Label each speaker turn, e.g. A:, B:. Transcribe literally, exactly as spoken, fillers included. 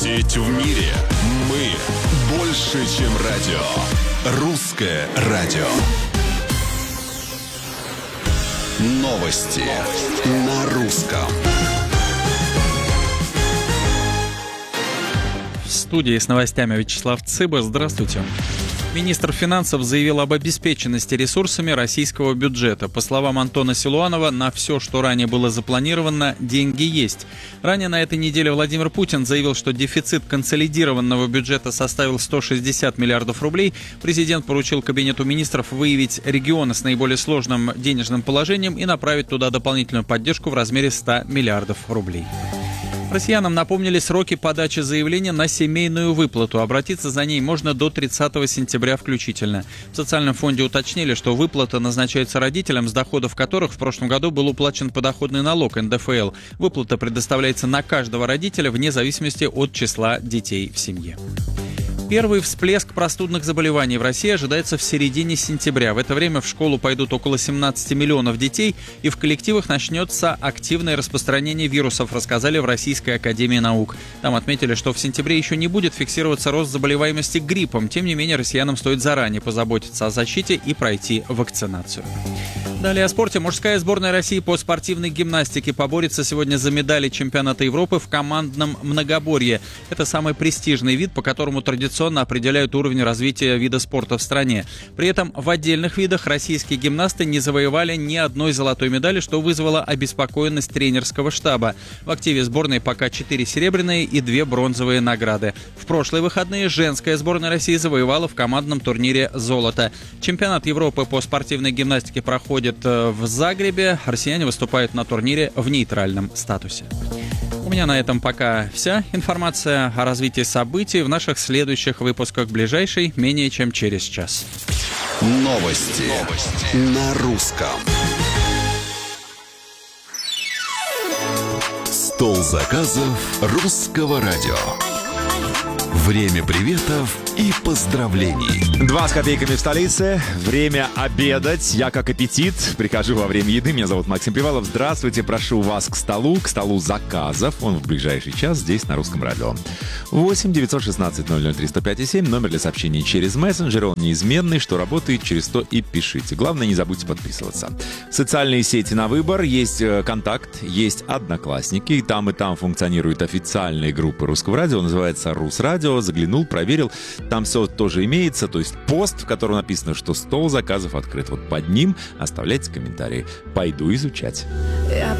A: Сеть в мире. Мы больше, чем радио. Русское радио. Новости на русском.
B: В студии с новостями Вячеслав Цыба. Здравствуйте. Министр финансов заявил об обеспеченности ресурсами российского бюджета. По словам Антона Силуанова, на все, что ранее было запланировано, деньги есть. Ранее на этой неделе Владимир Путин заявил, что дефицит консолидированного бюджета составил сто шестьдесят миллиардов рублей. Президент поручил Кабинету министров выявить регионы с наиболее сложным денежным положением и направить туда дополнительную поддержку в размере ста миллиардов рублей. Россиянам напомнили сроки подачи заявления на семейную выплату. Обратиться за ней можно до тридцатого сентября включительно. В социальном фонде уточнили, что выплата назначается родителям, с доходов которых в прошлом году был уплачен подоходный налог эн дэ эф эл. Выплата предоставляется на каждого родителя вне зависимости от числа детей в семье. Первый всплеск простудных заболеваний в России ожидается в середине сентября. В это время в школу пойдут около семнадцати миллионов детей, и в коллективах начнется активное распространение вирусов, рассказали в Российской академии наук. Там отметили, что в сентябре еще не будет фиксироваться рост заболеваемости гриппом. Тем не менее, россиянам стоит заранее позаботиться о защите и пройти вакцинацию. Далее о спорте. Мужская сборная России по спортивной гимнастике поборется сегодня за медали чемпионата Европы в командном многоборье. Это самый престижный вид, по которому традиционно определяют уровень развития вида спорта в стране. При этом в отдельных видах российские гимнасты не завоевали ни одной золотой медали, что вызвало обеспокоенность тренерского штаба. В активе сборной пока четыре серебряные и две бронзовые награды. В прошлые выходные женская сборная России завоевала в командном турнире золото. Чемпионат Европы по спортивной гимнастике проходит в Загребе. Россияне выступают на турнире в нейтральном статусе. У меня на этом пока вся информация о развитии событий в наших следующих выпусках, ближайшей менее чем через час.
A: Новости, Новости. На русском. Стол заказов русского радио. Время приветов и поздравлений.
C: Два с копейками в столице. Время обедать. Я как аппетит. Прихожу во время еды. Меня зовут Максим Привалов. Здравствуйте. Прошу вас к столу. К столу заказов. Он в ближайший час здесь, на Русском радио. восемь девятьсот шестнадцать ноль ноль триста пять и семь. Номер для сообщений через мессенджер. Он неизменный, что работает через то и пишите. Главное, не забудьте подписываться. Социальные сети на выбор. Есть Контакт, есть Одноклассники. И там, и там функционируют официальные группы Русского радио. Называется Русрадио. Заглянул, проверил. Там все тоже имеется. То есть пост, в котором написано, что стол заказов открыт. Вот под ним оставляйте комментарии. Пойду изучать.